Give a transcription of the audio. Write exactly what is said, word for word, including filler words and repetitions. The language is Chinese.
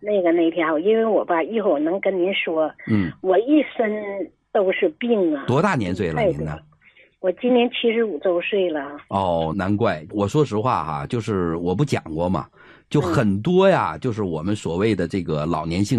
那个那天因为我吧，一会儿我能跟您说， 嗯， 我一身都是病啊。 多大年岁了您呢？ 我今年七十五周岁了。 哦，难怪。我说实话哈，就是我不讲过嘛，就很多呀，就是我们所谓的这个老年性